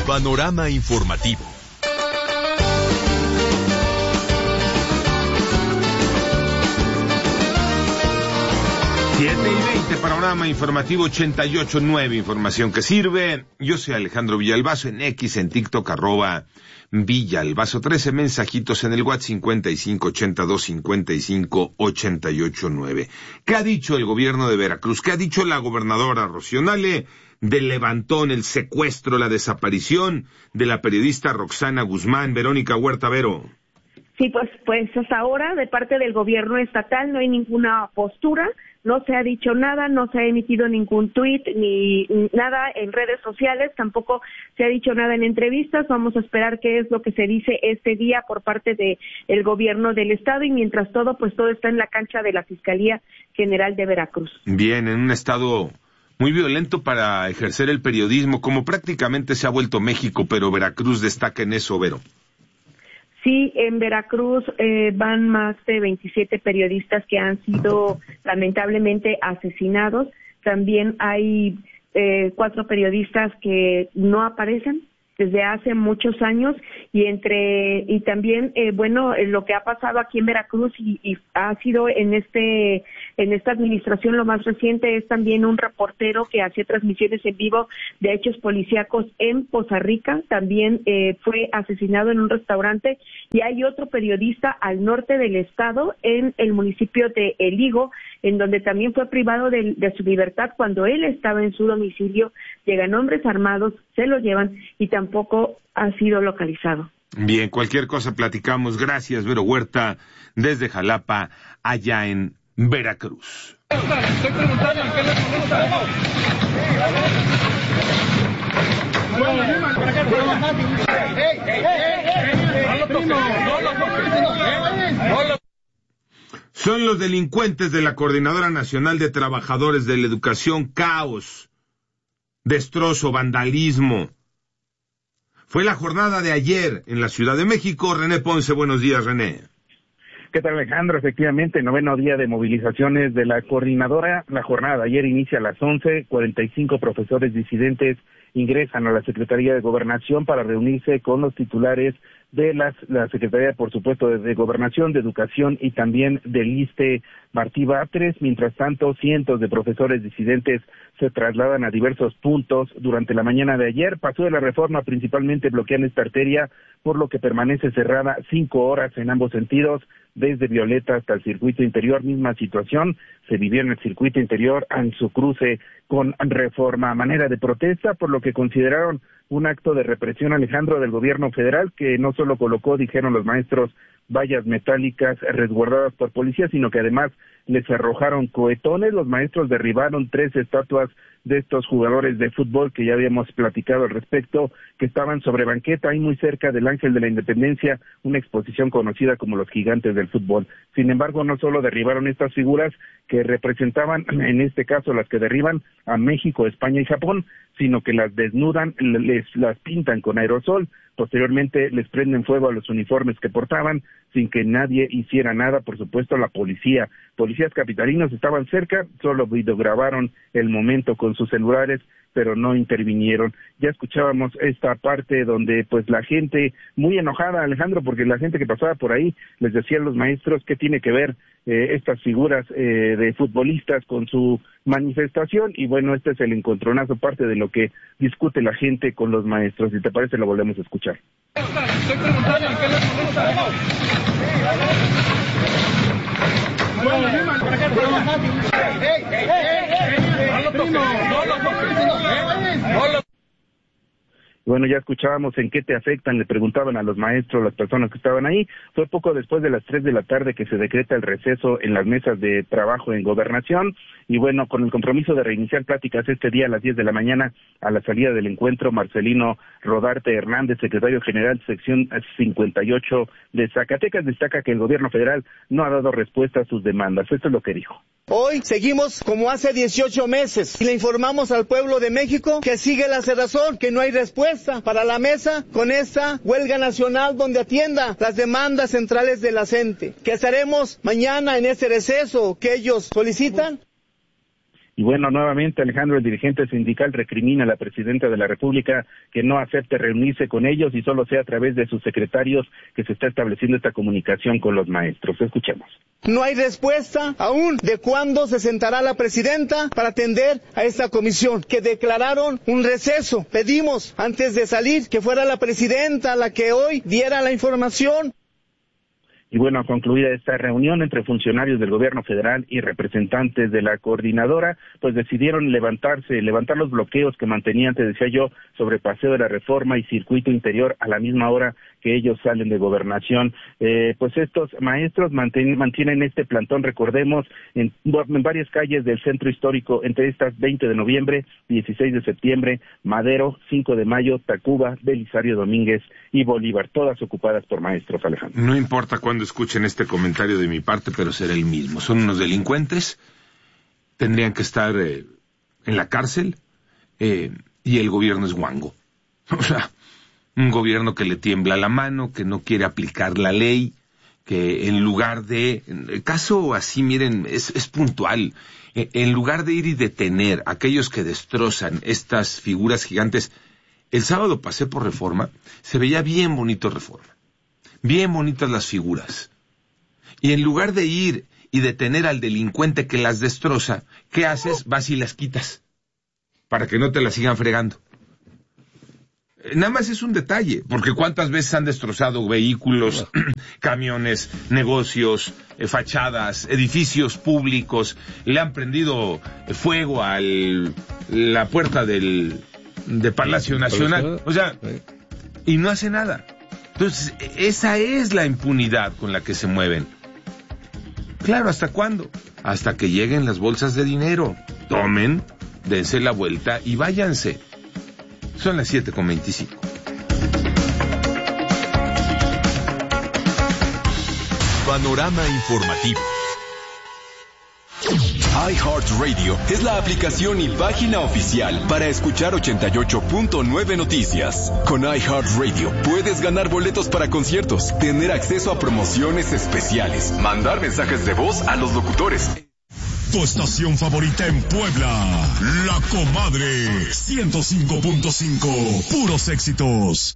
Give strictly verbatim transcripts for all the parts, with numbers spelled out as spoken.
Panorama informativo. siete y veinte, Panorama informativo ochenta y ocho punto nueve, información que sirve. Yo soy Alejandro Villalbazo, en X, en TikTok, arroba Villalbazo trece, mensajitos en el WhatsApp cincuenta y cinco ochenta y dos cincuenta y cinco ochenta y ocho nueve. ¿Qué ha dicho el gobierno de Veracruz? ¿Qué ha dicho la gobernadora Rocío Nale del levantón, el secuestro, la desaparición de la periodista Roxana Guzmán? Verónica Huerta Vero. Sí, pues, pues hasta ahora de parte del gobierno estatal no hay ninguna postura, no se ha dicho nada, no se ha emitido ningún tuit ni nada en redes sociales, tampoco se ha dicho nada en entrevistas. Vamos a esperar qué es lo que se dice este día por parte de el gobierno del estado, y mientras todo, pues todo está en la cancha de la Fiscalía General de Veracruz. Bien, en un estado muy violento para ejercer el periodismo, como prácticamente se ha vuelto México, pero Veracruz destaca en eso, Vero. Sí, en Veracruz eh, van más de veintisiete periodistas que han sido lamentablemente asesinados. También hay eh, cuatro periodistas que no aparecen desde hace muchos años, y entre y también eh, bueno eh, lo que ha pasado aquí en Veracruz y, y ha sido en este en esta administración, lo más reciente es también un reportero que hacía transmisiones en vivo de hechos policíacos en Poza Rica, también eh, fue asesinado en un restaurante, y hay otro periodista al norte del estado, en el municipio de El Higo, en donde también fue privado de, de su libertad cuando él estaba en su domicilio. Llegan hombres armados, se lo llevan y tampoco ha sido localizado. Bien, cualquier cosa platicamos. Gracias, Vero Huerta, desde Jalapa, allá en Veracruz. Estoy preguntando en qué les molesta. Son los delincuentes de la Coordinadora Nacional de Trabajadores de la Educación. Caos, destrozo, vandalismo. Fue la jornada de ayer en la Ciudad de México. René Ponce, buenos días, René. ¿Qué tal, Alejandro? Efectivamente, noveno día de movilizaciones de la coordinadora. La jornada de ayer inicia a las once, cuarenta y cinco profesores disidentes ingresan a la Secretaría de Gobernación para reunirse con los titulares de las, la Secretaría, por supuesto, de, de Gobernación, de Educación y también del ISSSTE Martí Batres. Mientras tanto, cientos de profesores disidentes se trasladan a diversos puntos durante la mañana de ayer. Paso de la Reforma principalmente bloquean esta arteria, por lo que permanece cerrada cinco horas en ambos sentidos, desde Violeta hasta el circuito interior. Misma situación se vivió en el circuito interior en su cruce con Reforma, a manera de protesta, por lo que consideraron un acto de represión, Alejandro, del gobierno federal, que no solo colocó, dijeron los maestros, vallas metálicas resguardadas por policías, sino que además les arrojaron cohetones. Los maestros derribaron tres estatuas de estos jugadores de fútbol que ya habíamos platicado al respecto, que estaban sobre banqueta, ahí muy cerca del Ángel de la Independencia, una exposición conocida como los gigantes del fútbol. Sin embargo, no solo derribaron estas figuras que representaban, en este caso las que derriban a México, España y Japón, sino que las desnudan, les las pintan con aerosol, posteriormente les prenden fuego a los uniformes que portaban, sin que nadie hiciera nada. Por supuesto, la policía, policías capitalinos estaban cerca, solo videograbaron el momento con sus celulares, pero no intervinieron. Ya escuchábamos esta parte donde pues la gente muy enojada, Alejandro, porque la gente que pasaba por ahí les decían los maestros qué tiene que ver eh, estas figuras eh, de futbolistas con su manifestación, y bueno, este es el encontronazo, parte de lo que discute la gente con los maestros. Si te parece, lo volvemos a escuchar. Estoy preguntando en qué les molesta. Bueno, ya escuchábamos en qué te afectan, le preguntaban a los maestros, las personas que estaban ahí. Fue poco después de las tres de la tarde que se decreta el receso en las mesas de trabajo en Gobernación, y bueno, con el compromiso de reiniciar pláticas este día a las diez de la mañana, a la salida del encuentro, Marcelino Rodarte Hernández, secretario general sección cincuenta y ocho de Zacatecas, destaca que el gobierno federal no ha dado respuesta a sus demandas. Esto es lo que dijo. Hoy seguimos como hace dieciocho meses y le informamos al pueblo de México que sigue la cerrazón, que no hay respuesta para la mesa con esta huelga nacional donde atienda las demandas centrales de la gente. ¿Qué estaremos mañana en este receso que ellos solicitan? Y bueno, nuevamente Alejandro, el dirigente sindical recrimina a la presidenta de la República que no acepte reunirse con ellos y solo sea a través de sus secretarios que se está estableciendo esta comunicación con los maestros. Escuchemos. No hay respuesta aún de cuándo se sentará la presidenta para atender a esta comisión, que declararon un receso. Pedimos antes de salir que fuera la presidenta la que hoy diera la información. Y bueno, concluida esta reunión entre funcionarios del gobierno federal y representantes de la coordinadora, pues decidieron levantarse, levantar los bloqueos que mantenían, te decía yo, sobre Paseo de la Reforma y Circuito Interior a la misma hora que ellos salen de Gobernación. Eh, pues estos maestros mantienen, mantienen este plantón, recordemos, en, en varias calles del centro histórico, entre estas veinte de noviembre, dieciséis de septiembre, Madero, cinco de mayo, Tacuba, Belisario Domínguez y Bolívar, todas ocupadas por maestros, Alejandro. No importa cuándo escuchen este comentario de mi parte, pero será el mismo. Son unos delincuentes, tendrían que estar eh, en la cárcel, eh, y el gobierno es guango. O sea, un gobierno que le tiembla la mano, que no quiere aplicar la ley, que en lugar de... El caso así, miren, es, es puntual. En lugar de ir y detener a aquellos que destrozan estas figuras gigantes, el sábado pasé por Reforma, se veía bien bonito Reforma. Bien bonitas las figuras. Y en lugar de ir y detener al delincuente que las destroza, ¿qué haces? Vas y las quitas, para que no te las sigan fregando. Nada más es un detalle, porque cuántas veces han destrozado vehículos, camiones, negocios, eh, fachadas, edificios públicos, le han prendido fuego a la puerta del de Palacio Nacional, o sea, y no hace nada. Entonces, esa es la impunidad con la que se mueven. Claro, ¿hasta cuándo? Hasta que lleguen las bolsas de dinero. Tomen, dense la vuelta y váyanse. Son las siete con veinticinco. Panorama informativo. iHeartRadio es la aplicación y página oficial para escuchar ochenta y ocho punto nueve Noticias. Con iHeartRadio puedes ganar boletos para conciertos, tener acceso a promociones especiales, mandar mensajes de voz a los locutores. Tu estación favorita en Puebla, La Comadre, ciento cinco punto cinco, puros éxitos.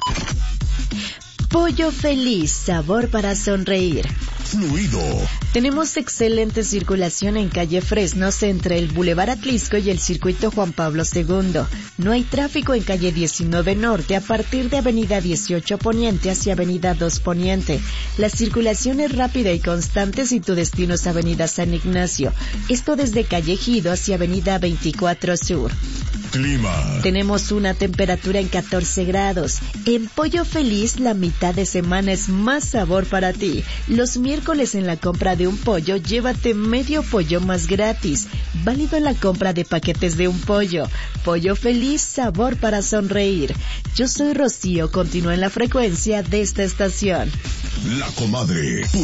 Pollo Feliz, sabor para sonreír. Fluido. Tenemos excelente circulación en calle Fresnos entre el Boulevard Atlisco y el Circuito Juan Pablo segundo. No hay tráfico en calle diecinueve Norte a partir de avenida dieciocho Poniente hacia avenida dos Poniente. La circulación es rápida y constante si tu destino es avenida San Ignacio. Esto desde calle Ejido hacia avenida veinticuatro Sur. Clima. Tenemos una temperatura en catorce grados. En Pollo Feliz, la mitad de semana es más sabor para ti. Los miércoles en la compra de un pollo, llévate medio pollo más gratis. Válido en la compra de paquetes de un pollo. Pollo Feliz, sabor para sonreír. Yo soy Rocío, continúa en la frecuencia de esta estación. La Comadre.